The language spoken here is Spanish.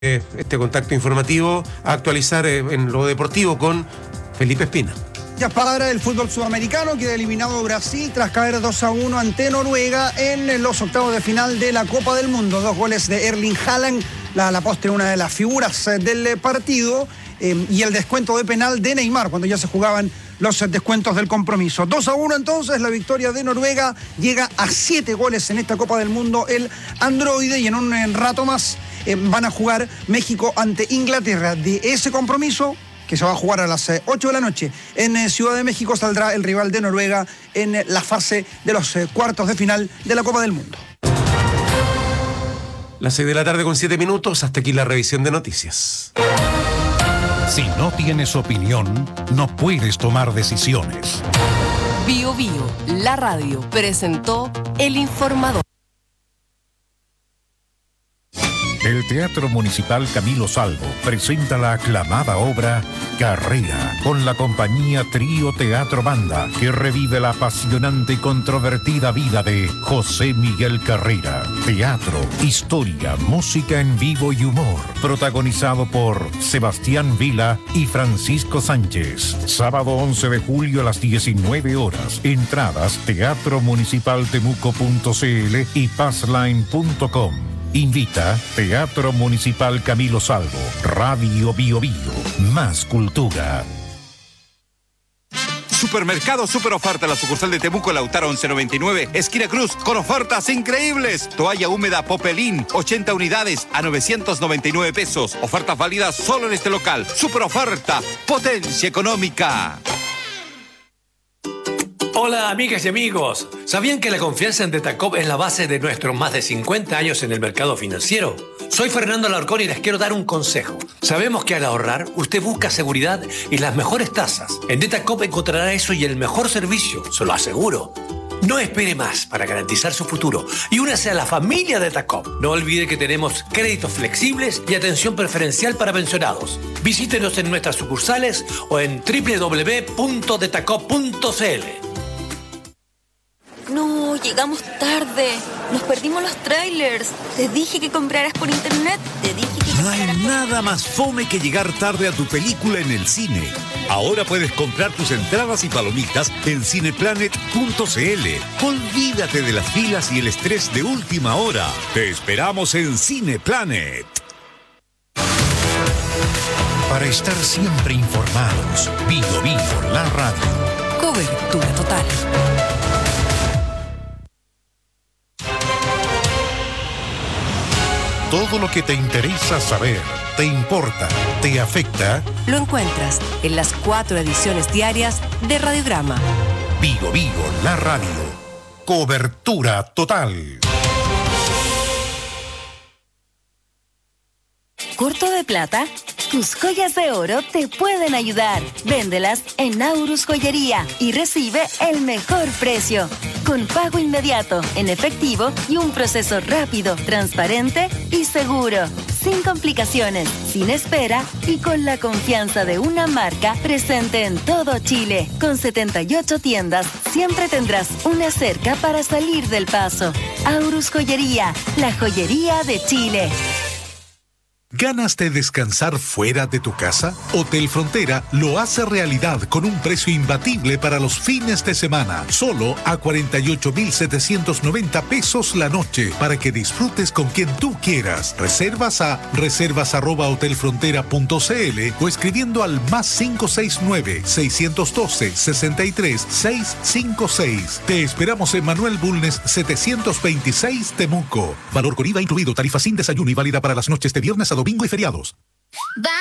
Este contacto informativo a actualizar en lo deportivo con Felipe Espina. Ya palabra del fútbol sudamericano, queda eliminado Brasil tras caer 2-1 ante Noruega en los octavos de final de la Copa del Mundo. 2 goles de Erling Haaland, la postre una de las figuras del partido, y el descuento de penal de Neymar cuando ya se jugaban los descuentos del compromiso. 2-1 entonces, la victoria de Noruega llega a 7 goles en esta Copa del Mundo el androide, y en un rato más van a jugar México ante Inglaterra. De ese compromiso, que se va a jugar a las 8 de la noche en Ciudad de México, saldrá el rival de Noruega en la fase de los cuartos de final de la Copa del Mundo. Las 6 de la tarde con 7 minutos, hasta aquí la revisión de noticias. Si no tienes opinión, no puedes tomar decisiones. Bio Bio, la radio, presentó El Informador. El Teatro Municipal Camilo Salvo presenta la aclamada obra Carrera, con la compañía Trío Teatro Banda, que revive la apasionante y controvertida vida de José Miguel Carrera. Teatro, historia, música en vivo y humor. Protagonizado por Sebastián Vila y Francisco Sánchez. Sábado 11 de julio a las 19 horas. Entradas teatromunicipaltemuco.cl y passline.com. Invita Teatro Municipal Camilo Salvo, Radio Bio Bio, más cultura. Supermercado Super Oferta, la sucursal de Temuco, Lautaro 1199, esquina Cruz, con ofertas increíbles. Toalla húmeda Popelín, 80 unidades a 999 pesos. Ofertas válidas solo en este local. Super Oferta, potencia económica. Hola amigas y amigos, ¿sabían que la confianza en Detacop es la base de nuestros más de 50 años en el mercado financiero? Soy Fernando Alarcón y les quiero dar un consejo. Sabemos que al ahorrar, usted busca seguridad y las mejores tasas. En Detacop encontrará eso y el mejor servicio, se lo aseguro. No espere más para garantizar su futuro y únase a la familia Detacop. No olvide que tenemos créditos flexibles y atención preferencial para pensionados. Visítenos en nuestras sucursales o en www.detacop.cl. No, llegamos tarde. Nos perdimos los trailers. Te dije que compraras por internet. No hay nada más fome que llegar tarde a tu película en el cine. Ahora puedes comprar tus entradas y palomitas en cineplanet.cl. Olvídate de las filas y el estrés de última hora. Te esperamos en Cineplanet. Para estar siempre informados, Bio Bio, la radio. Cobertura total. Todo lo que te interesa saber, te importa, te afecta. Lo encuentras en las 4 ediciones diarias de Radiograma. Bio Bio, la radio. Cobertura total. ¿Corto de plata? Tus joyas de oro te pueden ayudar. Véndelas en Aurus Joyería y recibe el mejor precio. Con pago inmediato, en efectivo y un proceso rápido, transparente y seguro. Sin complicaciones, sin espera y con la confianza de una marca presente en todo Chile. Con 78 tiendas, siempre tendrás una cerca para salir del paso. Aurus Joyería, la joyería de Chile. ¿Ganas de descansar fuera de tu casa? Hotel Frontera lo hace realidad con un precio imbatible para los fines de semana. Solo a 48,790 pesos la noche para que disfrutes con quien tú quieras. Reservas a reservas@hotelfrontera.cl o escribiendo al +569 612 63 656. Te esperamos en Manuel Bulnes 726 Temuco. Valor con IVA incluido. Tarifa sin desayuno y válida para las noches de viernes a domingo y feriados.